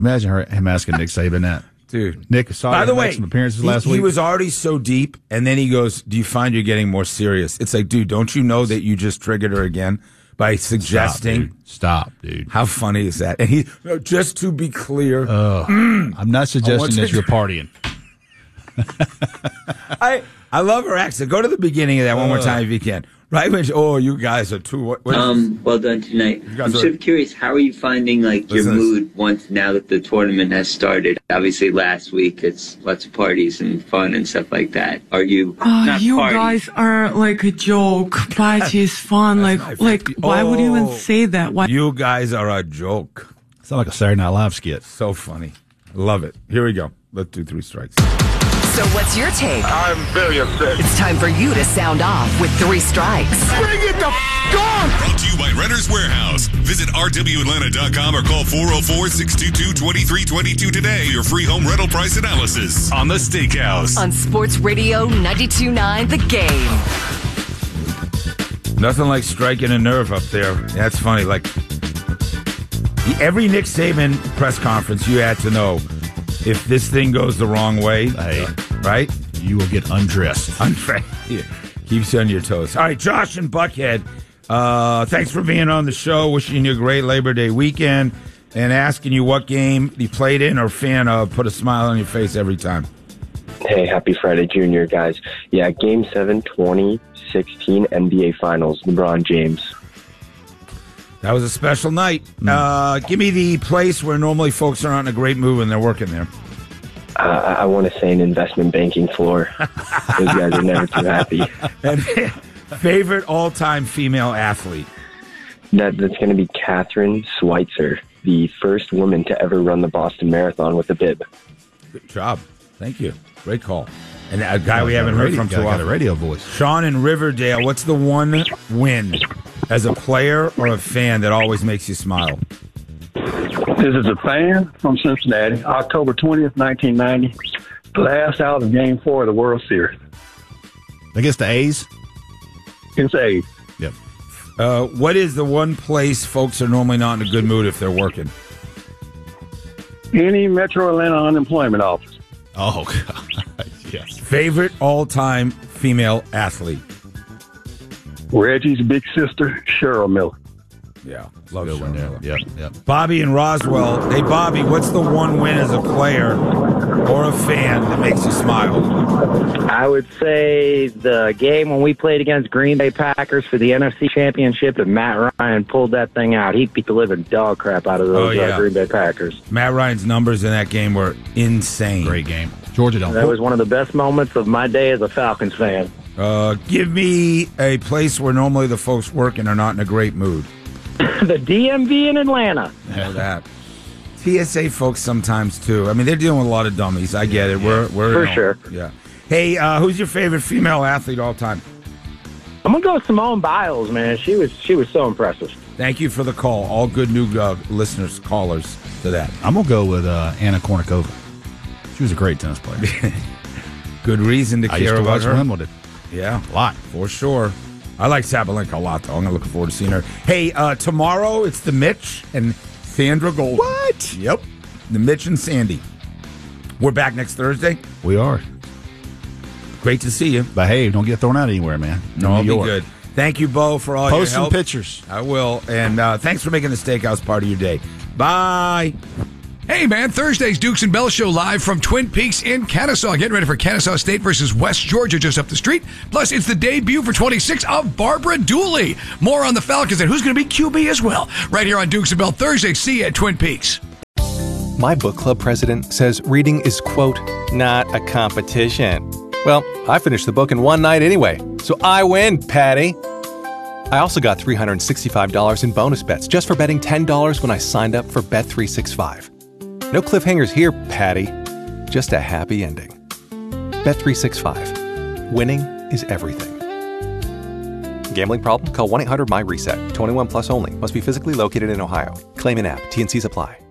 Imagine him asking Nick Saban that. Dude. Nick, saw by the way, some appearances last week. He was already so deep, and then he goes, do you find you're getting more serious? It's like, dude, don't you know that you just triggered her again by suggesting? Stop, dude. How funny is that? And he, just to be clear. I'm not suggesting that you're partying. I love her accent. Go to the beginning of that one more time if you can. Right when you guys are too. What well done tonight. I'm sort of curious. How are you finding your mood now that the tournament has started? Obviously, last week it's lots of parties and fun and stuff like that. Are you? You guys are like a joke. Parties, fun. Why would you even say that? Why? You guys are a joke. Sound like a Saturday Night Live skit. So funny. Love it. Here we go. Let's do 3 strikes. So what's your take? I'm very upset. It's time for you to sound off with 3 strikes. Bring it the on! Brought to you by Renter's Warehouse. Visit rwatlanta.com or call 404-622-2322 today for your free home rental price analysis on The Steakhouse. On Sports Radio 92.9 The Game. Nothing like striking a nerve up there. That's funny. Every Nick Saban press conference, you had to know, if this thing goes the wrong way, right? You will get undressed. Yeah. Keeps you on your toes. All right, Josh and Buckhead, thanks for being on the show. Wishing you a great Labor Day weekend and asking you what game you played in or fan of. Put a smile on your face every time. Hey, happy Friday, Junior, guys. Yeah, Game 7, 2016 NBA Finals, LeBron James. That was a special night. Give me the place where normally folks are not in a great mood when they're working there. I want to say an investment banking floor. Those guys are never too happy. And favorite all-time female athlete? That's going to be Catherine Schweitzer, the first woman to ever run the Boston Marathon with a bib. Good job. Thank you. Great call. And a guy we haven't heard from too often. Got a radio voice. Sean in Riverdale, what's the one win as a player or a fan that always makes you smile? This is a fan from Cincinnati, October 20th, 1990. Last out of Game 4 of the World Series. Against the A's? Against the A's. Yep. What is the one place folks are normally not in a good mood if they're working? Any Metro Atlanta unemployment office. Oh, God. Yes. Favorite all-time female athlete? Reggie's big sister, Cheryl Miller. Yeah, love Good one Cheryl there. Miller. Yep. Bobby in Roswell. Hey, Bobby, what's the one win as a player or a fan that makes you smile? I would say the game when we played against Green Bay Packers for the NFC Championship, and Matt Ryan pulled that thing out. He beat the living dog crap out of those Green Bay Packers. Matt Ryan's numbers in that game were insane. Great game. Georgia don't. That was one of the best moments of my day as a Falcons fan. Give me a place where normally the folks working are not in a great mood. The DMV in Atlanta. Know that. TSA folks sometimes too. I mean, they're dealing with a lot of dummies. I get it. We're for sure. Yeah. Hey, who's your favorite female athlete all time? I'm gonna go with Simone Biles, man. She was so impressive. Thank you for the call. All good new listeners, callers to that. I'm gonna go with Anna Kournikova. She was a great tennis player. Good reason to care I used to about watch her. Wimbledon. Yeah, a lot for sure. I like Sabalenka a lot, though. I'm looking forward to seeing her. Hey, tomorrow it's the Mitch and Sandra Gold. What? Yep, the Mitch and Sandy. We're back next Thursday. We are. Great to see you. Behave. Don't get thrown out anywhere, man. No, I'll be good. Thank you, Bo, for all your help. Post some pictures. I will. And thanks for making the Steakhouse part of your day. Bye. Hey, man, Thursday's Dukes and Bell Show live from Twin Peaks in Kennesaw. Getting ready for Kennesaw State versus West Georgia just up the street. Plus, it's the debut for 26 of Barbara Dooley. More on the Falcons and who's going to be QB as well. Right here on Dukes and Bell Thursday. See you at Twin Peaks. My book club president says reading is, quote, not a competition. Well, I finished the book in one night anyway, so I win, Patty. I also got $365 in bonus bets just for betting $10 when I signed up for Bet365. No cliffhangers here, Patty. Just a happy ending. Bet365. Winning is everything. Gambling problem? Call 1-800-MY-RESET. 21 plus only. Must be physically located in Ohio. Claim in app. T&Cs apply.